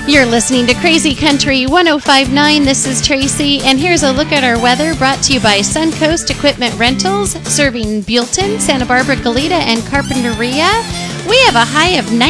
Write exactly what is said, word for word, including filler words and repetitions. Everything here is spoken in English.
You're listening to Crazy Country one oh five point nine. This is Tracy, and here's a look at our weather brought to you by Suncoast Equipment Rentals, serving Buellton, Santa Barbara, Goleta, and Carpinteria. We have a high of